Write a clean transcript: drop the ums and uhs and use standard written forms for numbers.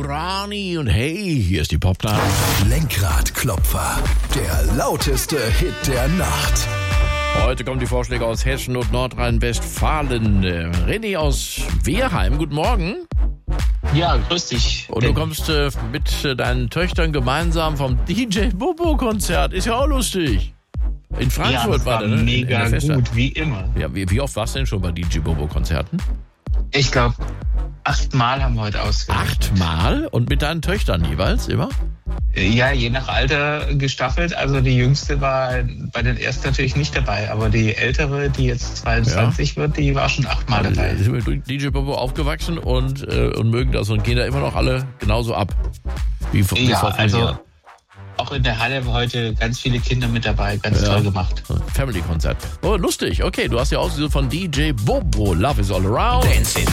Rani und hey, hier ist die Poptime. Lenkradklopfer, der lauteste Hit der Nacht. Heute kommen die Vorschläge aus Hessen und Nordrhein-Westfalen. René aus Wehrheim, guten Morgen. Ja, grüß dich. Und du kommst mit deinen Töchtern gemeinsam vom DJ Bobo-Konzert. Ist ja auch lustig. In Frankfurt war der, ne? Mega gut, wie immer. Ja, wie oft warst du denn schon bei DJ Bobo-Konzerten? Ich glaube, 8 Mal haben wir heute ausgewählt. 8 Mal? Und mit deinen Töchtern jeweils immer? Ja, je nach Alter gestaffelt. Also die Jüngste war bei den ersten natürlich nicht dabei, aber die Ältere, die jetzt 22 wird, die war schon 8 Mal dabei. Die sind mit DJ Bobo aufgewachsen und mögen das und gehen da immer noch alle genauso ab. Wie vor also auch in der Halle war heute ganz viele Kinder mit dabei, ganz toll gemacht. Family-Konzert. Oh, lustig. Okay, du hast ja ausgesucht von DJ Bobo. Love is all around. Dancing.